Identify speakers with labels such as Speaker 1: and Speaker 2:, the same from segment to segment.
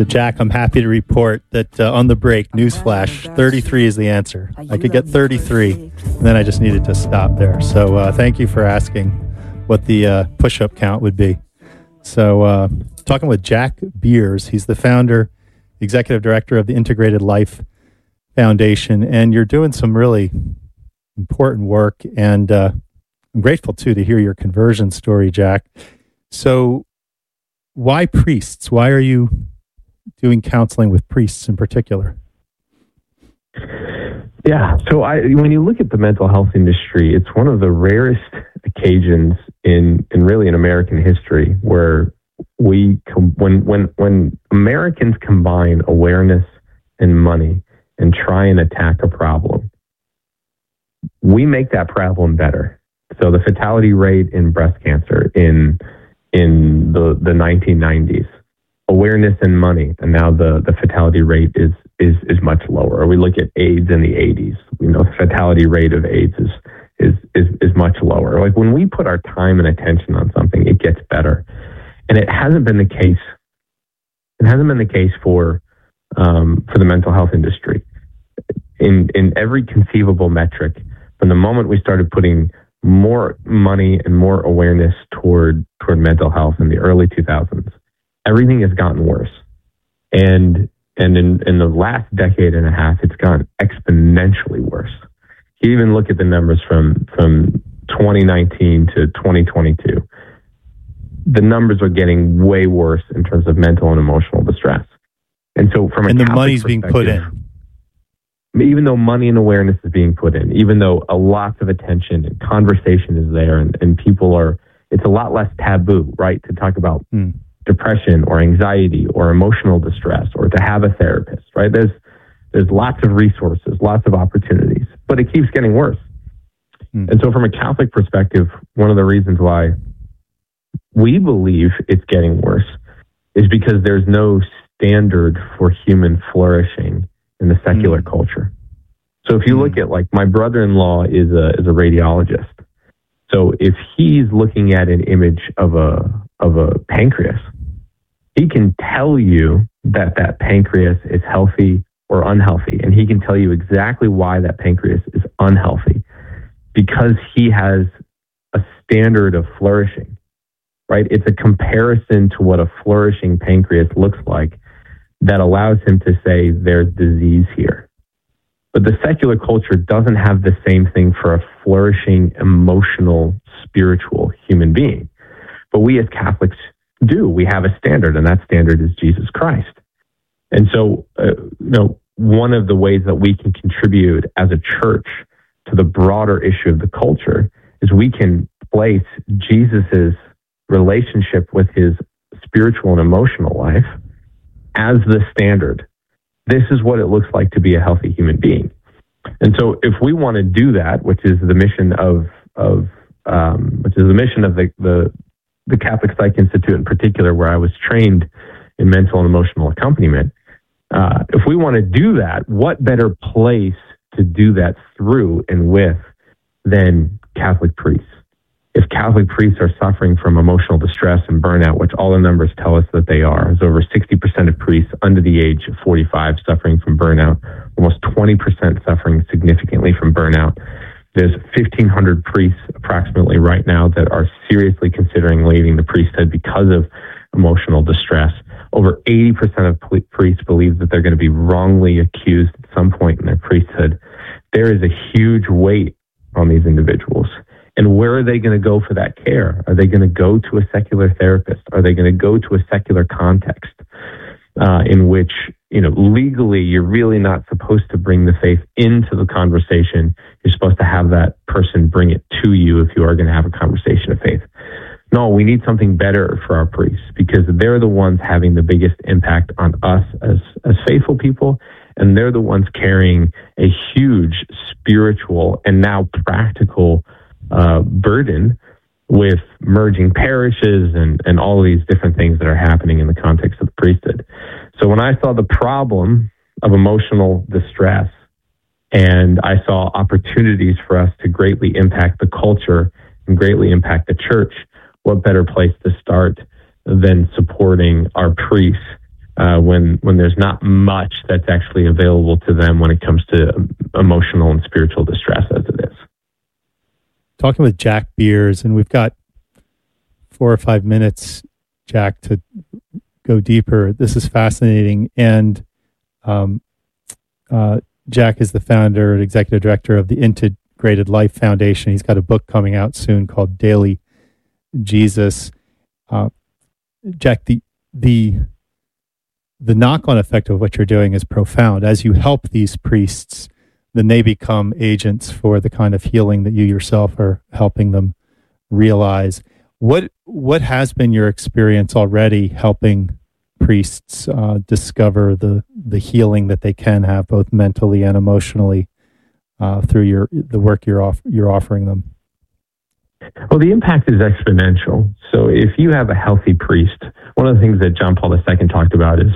Speaker 1: So, Jack, I'm happy to report that on the break, newsflash, 33 is the answer. I could get 33, and then I just needed to stop there. So thank you for asking what the push-up count would be. So talking with Jack Beers, he's the founder, executive director of the Integrated Life Foundation, and you're doing some really important work, and I'm grateful, too, to hear your conversion story, Jack. So why priests? Why are you doing counseling with priests in particular?
Speaker 2: Yeah, so when you look at the mental health industry, it's one of the rarest occasions in really in American history where when Americans combine awareness and money and try and attack a problem, we make that problem better. So the fatality rate in breast cancer in the 1990s, awareness and money, and now the fatality rate is much lower. Or we look at AIDS in the 80s, we know the fatality rate of AIDS is much lower. Like when we put our time and attention on something, it gets better. And it hasn't been the case. It hasn't been the case for the mental health industry. In every conceivable metric, from the moment we started putting more money and more awareness toward mental health in the early 2000s, everything has gotten worse. And in the last decade and a half, it's gotten exponentially worse. You even look at the numbers from 2019 to 2022. The numbers are getting way worse in terms of mental and emotional distress. And so from a
Speaker 1: the money's being put in.
Speaker 2: Even though money and awareness is being put in, even though a lot of attention and conversation is there and people are, it's a lot less taboo, right, to talk about depression or anxiety or emotional distress or to have a therapist, right? There's lots of resources, lots of opportunities, but it keeps getting worse. And so from a Catholic perspective, one of the reasons why we believe it's getting worse is because there's no standard for human flourishing in the secular culture. So if you look at, like, my brother-in-law is a radiologist. So if he's looking at an image of a pancreas, he can tell you that pancreas is healthy or unhealthy, and he can tell you exactly why that pancreas is unhealthy because he has a standard of flourishing, right? It's a comparison to what a flourishing pancreas looks like that allows him to say there's disease here. But the secular culture doesn't have the same thing for a flourishing, emotional, spiritual human being. But we as Catholics do. We have a standard, and that standard is Jesus Christ. And so, one of the ways that we can contribute as a church to the broader issue of the culture is we can place Jesus's relationship with his spiritual and emotional life as the standard. This is what it looks like to be a healthy human being. And so if we want to do that, which is the mission of the Catholic Psych Institute in particular, where I was trained in mental and emotional accompaniment, if we want to do that, what better place to do that through and with than Catholic priests? If Catholic priests are suffering from emotional distress and burnout, which all the numbers tell us that they are, there's over 60% of priests under the age of 45 suffering from burnout, almost 20% suffering significantly from burnout. There's 1,500 priests approximately right now that are seriously considering leaving the priesthood because of emotional distress. Over 80% of priests believe that they're going to be wrongly accused at some point in their priesthood. There is a huge weight on these individuals. And where are they going to go for that care? Are they going to go to a secular therapist? Are they going to go to a secular context in which, legally you're really not supposed to bring the faith into the conversation? You're supposed to have that person bring it to you if you are going to have a conversation of faith. No, we need something better for our priests because they're the ones having the biggest impact on us as faithful people. And they're the ones carrying a huge spiritual and now practical burden with merging parishes and all of these different things that are happening in the context of the priesthood. So when I saw the problem of emotional distress and I saw opportunities for us to greatly impact the culture and greatly impact the church, what better place to start than supporting our priests when there's not much that's actually available to them when it comes to emotional and spiritual distress as it is.
Speaker 1: Talking with Jack Beers, and we've got 4 or 5 minutes, Jack, to go deeper. This is fascinating. And Jack is the founder and executive director of the Integrated Life Foundation. He's got a book coming out soon called Daily Jesus. Jack, the knock-on effect of what you're doing is profound. As you help these priests, then they become agents for the kind of healing that you yourself are helping them realize. What has been your experience already helping priests discover the healing that they can have both mentally and emotionally through the work you're offering them?
Speaker 2: Well, the impact is exponential. So if you have a healthy priest, one of the things that John Paul II talked about is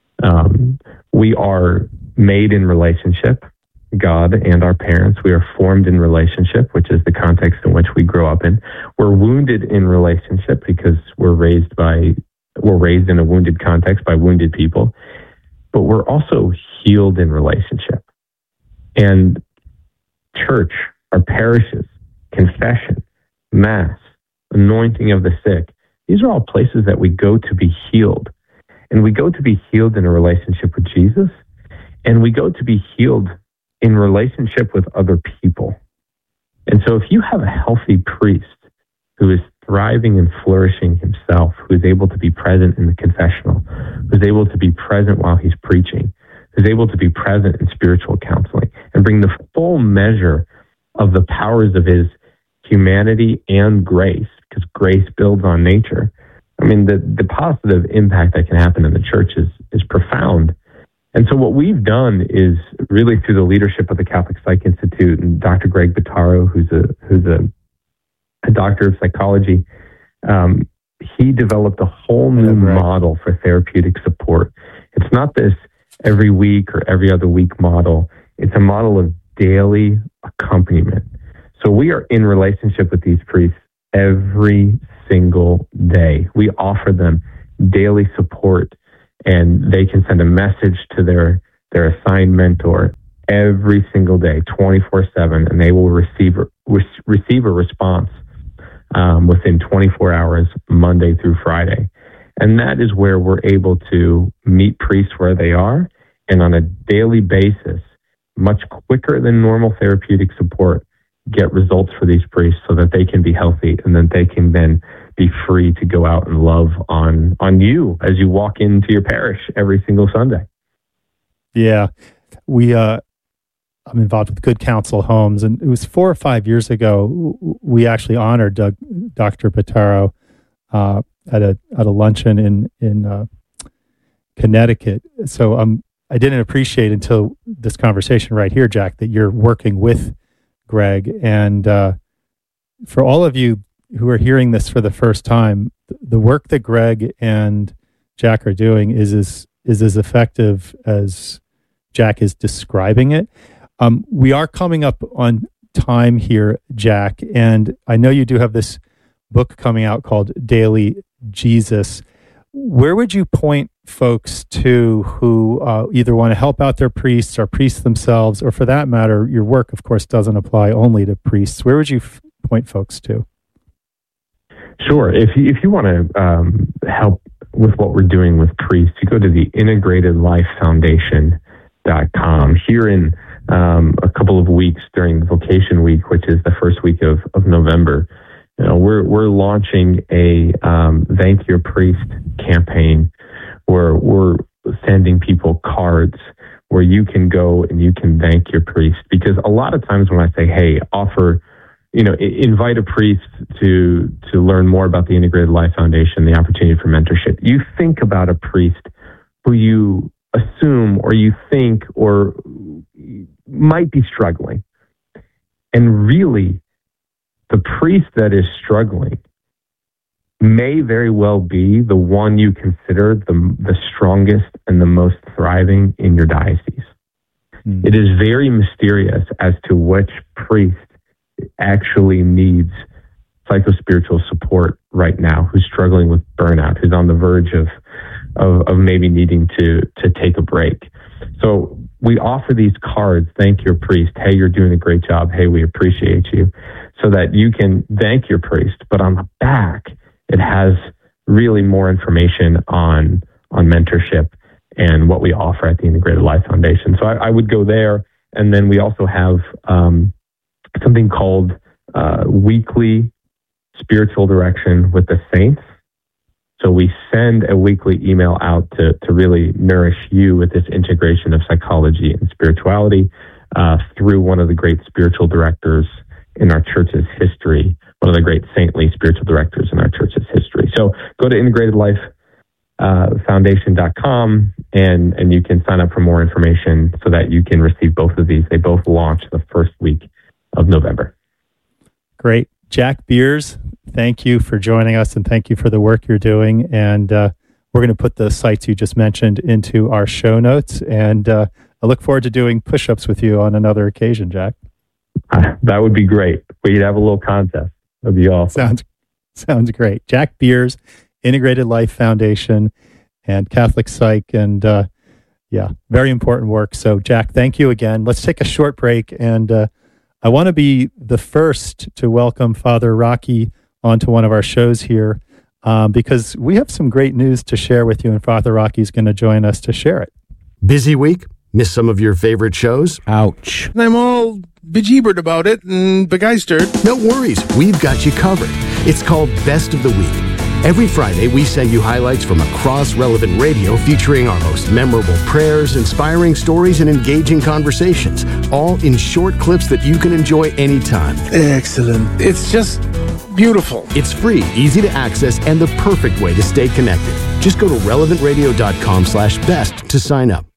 Speaker 2: we are made in relationship, God and our parents. We are formed in relationship, which is the context in which we grow up in. We're wounded in relationship because we're raised in a wounded context by wounded people, but we're also healed in relationship. And church, our parishes, confession, Mass, anointing of the sick, these are all places that we go to be healed. And we go to be healed in a relationship with Jesus, and we go to be healed in relationship with other people. And so if you have a healthy priest who is thriving and flourishing himself, who is able to be present in the confessional, who is able to be present while he's preaching, who's able to be present in spiritual counseling, and bring the full measure of the powers of his humanity and grace, because grace builds on nature. I mean, the positive impact that can happen in the church is profound. And so what we've done is really through the leadership of the Catholic Psych Institute and Dr. Greg Bottaro, who's a doctor of psychology, he developed a whole new model for therapeutic support. It's not this every week or every other week model. It's a model of daily accompaniment. So we are in relationship with these priests every single day. We offer them daily support, and they can send a message to their assigned mentor every single day, 24/7, and they will receive a response within 24 hours, Monday through Friday. And that is where we're able to meet priests where they are, and on a daily basis, much quicker than normal therapeutic support, get results for these priests so that they can be healthy, and then they can then be free to go out and love on you as you walk into your parish every single Sunday.
Speaker 1: Yeah. I'm involved with Good Counsel Homes, and it was 4 or 5 years ago, we actually honored Dr. Bottaro at a luncheon in Connecticut. So I didn't appreciate until this conversation right here, Jack, that you're working with Greg. And for all of you who are hearing this for the first time, the work that Greg and Jack are doing is as effective as Jack is describing it. We are coming up on time here, Jack, and I know you do have this book coming out called Daily Jesus. Where would you point folks to who either want to help out their priests or priests themselves, or for that matter, your work, of course, doesn't apply only to priests. Where would you point folks to?
Speaker 2: Sure. If you want to help with what we're doing with priests, you go to the integratedlifefoundation.com. Here in a couple of weeks during Vocation Week, which is the first week of November, we're launching a Thank Your Priest campaign where we're sending people cards where you can go and you can thank your priest. Because a lot of times when I say, hey, invite a priest to learn more about the Integrated Life Foundation, the opportunity for mentorship, you think about a priest who you assume or you think or might be struggling. And really, the priest that is struggling may very well be the one you consider the strongest and the most thriving in your diocese. It is very mysterious as to which priest actually needs psychospiritual support right now, who's struggling with burnout, who's on the verge of of maybe needing to take a break. So we offer these cards, thank your priest. Hey, you're doing a great job. Hey, we appreciate you. So that you can thank your priest. But on the back, it has really more information on mentorship and what we offer at the Integrated Life Foundation. So I would go there. And then we also have something called Weekly Spiritual Direction with the Saints. So we send a weekly email out to really nourish you with this integration of psychology and spirituality through one of the great spiritual directors in our church's history, one of the great saintly spiritual directors in our church's history. So go to integratedlifefoundation.com and you can sign up for more information so that you can receive both of these. They both launch the first week of November.
Speaker 1: Great. Jack Beers, thank you for joining us and thank you for the work you're doing. And we're going to put the sites you just mentioned into our show notes. And I look forward to doing push-ups with you on another occasion, Jack.
Speaker 2: That would be great. We'd have a little contest. That'd be awesome.
Speaker 1: Sounds great. Jack Beers, Integrated Life Foundation and Catholic Psych. And very important work. So Jack, thank you again. Let's take a short break. And I want to be the first to welcome Father Rocky onto one of our shows here because we have some great news to share with you, and Father Rocky's going to join us to share it.
Speaker 3: Busy week? Miss some of your favorite shows?
Speaker 4: Ouch. I'm all bejeebered about it and begeistered.
Speaker 3: No worries. We've got you covered. It's called Best of the Week. Every Friday, we send you highlights from across Relevant Radio featuring our most memorable prayers, inspiring stories, and engaging conversations, all in short clips that you can enjoy anytime.
Speaker 4: Excellent. It's just beautiful.
Speaker 3: It's free, easy to access, and the perfect way to stay connected. Just go to relevantradio.com/best to sign up.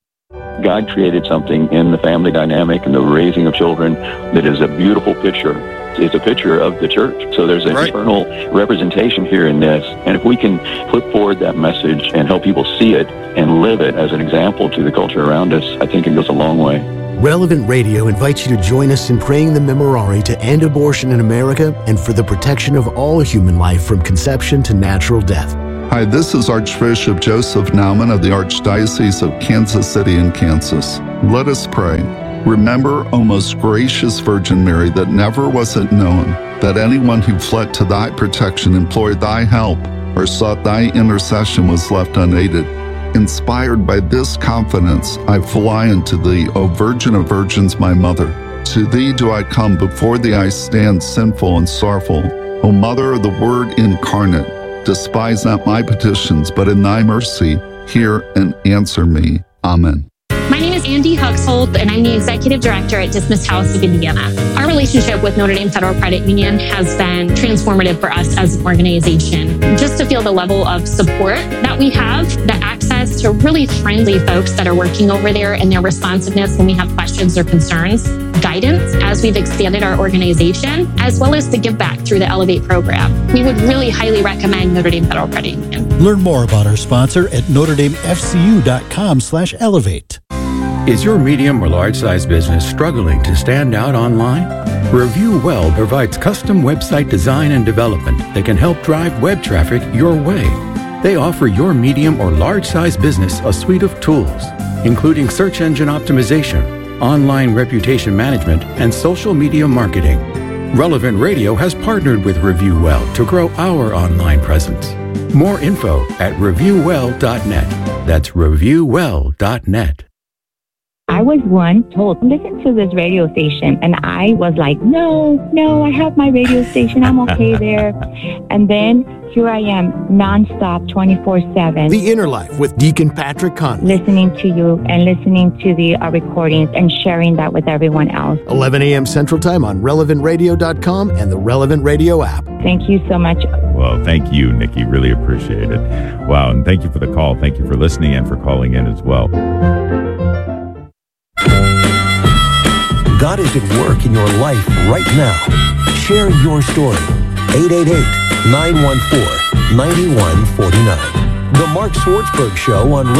Speaker 5: God created something in the family dynamic and the raising of children that is a beautiful picture. It's a picture of the church. So there's an eternal representation here in this. And if we can put forward that message and help people see it and live it as an example to the culture around us, I think it goes a long way.
Speaker 3: Relevant Radio invites you to join us in praying the Memorare to end abortion in America and for the protection of all human life from conception to natural death.
Speaker 6: Hi, this is Archbishop Joseph Naumann of the Archdiocese of Kansas City in Kansas. Let us pray. Remember, O most gracious Virgin Mary, that never was it known that anyone who fled to thy protection, implored thy help, or sought thy intercession was left unaided. Inspired by this confidence, I fly unto thee, O Virgin of Virgins, my Mother. To thee do I come, before thee I stand sinful and sorrowful. O Mother of the Word incarnate, despise not my petitions, but in thy mercy hear and answer me. Amen.
Speaker 7: My name is Andy Huxhold, and I'm the Executive Director at Dismissed House of Indiana. Our relationship with Notre Dame Federal Credit Union has been transformative for us as an organization. Just to feel the level of support that we have, the access to really friendly folks that are working over there and their responsiveness when we have questions or concerns, guidance as we've expanded our organization, as well as the give back through the Elevate program. We would really highly recommend Notre Dame Federal Credit Union.
Speaker 8: Learn more about our sponsor at NotreDameFCU.com/elevate.
Speaker 9: Is your medium or large-size business struggling to stand out online? Review Well provides custom website design and development that can help drive web traffic your way. They offer your medium or large-size business a suite of tools, including search engine optimization, online reputation management, and social media marketing. Relevant Radio has partnered with Review Well to grow our online presence. More info at reviewwell.net. That's reviewwell.net.
Speaker 10: I was one told, listen to this radio station. And I was like, no, I have my radio station. I'm okay there. And then here I am, nonstop, 24/7.
Speaker 3: The Inner Life with Deacon Patrick Conley.
Speaker 10: Listening to you and listening to the recordings and sharing that with everyone else.
Speaker 3: 11 a.m. Central Time on relevantradio.com and the Relevant Radio app.
Speaker 10: Thank you so much.
Speaker 11: Well, thank you, Nikki. Really appreciate it. Wow, and thank you for the call. Thank you for listening and for calling in as well.
Speaker 12: God is at work in your life right now. Share your story. 888-914-9149. The Mark Swartzberg Show on